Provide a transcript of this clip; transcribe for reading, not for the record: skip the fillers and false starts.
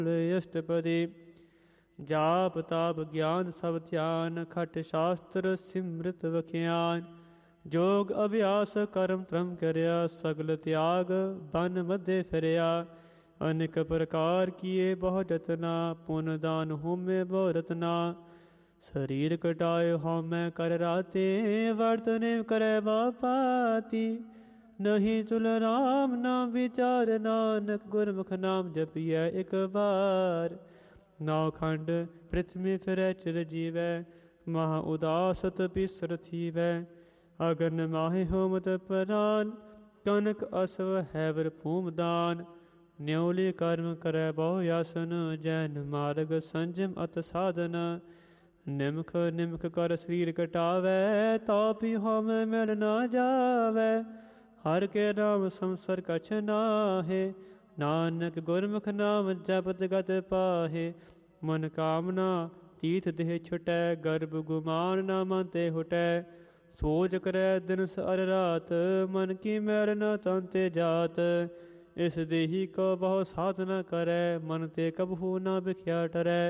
ਅਸ਼ਟਪਦੀ। ਜਾਪ ਤਾਪ ਗਿਆਨ ਸਭ ਧਿਆਨ, ਖਟ ਸ਼ਾਸਤਰ ਸਿਮਰਤ ਵਖਿਆਨ। ਜੋਗ ਅਭਿਆਸ ਕਰਮ ਧਰਮ ਕਰਿਆ, ਸਗਲ ਤਿਆਗ ਬਨ ਮਧੇ ਫਿਰਿਆ। ਅਨੇਕ ਪ੍ਰਕਾਰ ਕੀਏ ਬਹੁ ਜਤਨਾ, ਪੁਨ ਦਾਨ ਹੋਮੇ ਬਹੁ ਰਤਨਾ। ਸਰੀਰ ਕਟਾਏ ਹਉਮੈ ਕਰ ਰਾਤੇ, ਵਰਤ ਨੇਮ ਕਰੈ ਬਾਪਾਤੀ। ਨਹੀਂ ਤੁਲ ਰਾਮ ਨਾਮ ਵਿਚਾਰ, ਨਾਨਕ ਗੁਰਮੁਖ ਨਾਮ ਜਪੀਐ ਇਕ ਬਾਰ। ਨੌ ਖੰਡ ਪ੍ਰਿਥਵੀ ਫਿਰੈ ਚਿਰ ਜੀਵੈ, ਮਹਾ ਉਦਾਸਤ ਬਿਸਰ ਥੀਵੈ। ਅਗਨ ਮਾਹਿ ਹੋਮਤ ਪ੍ਰਾਨ, ਕਨਕ ਅਸਵ ਹੈਵਰ ਭੂਮ ਦਾਨ। ਨਿਉਲੀ ਕਰਮ ਕਰੈ ਬਹੁ ਆਸਨ, ਜੈਨ ਮਾਰਗ ਸੰਜਮ ਅਤ ਸਾਧਨ। ਨਿਮਖ ਨਿਮਖ ਕਰ ਸਰੀਰ ਕਟਾਵੈ, ਤਾਪੀ ਹਉਮੈ ਮਿਲ ਨਾ ਜਾਵੈ। ਹਰਿ ਕੇ ਨਾਮ ਸੰਸਰ ਕਛ ਨਾਹਿ, ਨਾਨਕ ਗੁਰਮੁਖ ਨਾਮ ਜਪਤ ਗਤ ਪਾਹੇ। ਮਨ ਕਾਮਨਾ ਤੀਰਥ ਦੇਹ ਛੁਟੈ, ਗਰਭ ਗੁਮਾਨ ਨਾ ਮਨ ਤੇ ਹੁਟੈ। ਸੋਚ ਕਰੈ ਦਿਨਸ ਅਰ ਰਾਤ, ਮਨ ਕੀ ਮੈਲ ਨ ਤਨ ਤੇ ਜਾਤ। ਇਸ ਦੇਹੀ ਕੋ ਬਹੁ ਸਾਧ ਨ ਕਰੈ, ਮਨ ਤੇ ਕਬਹੂ ਨਾ ਬਿਖਿਆ ਟਰੈ।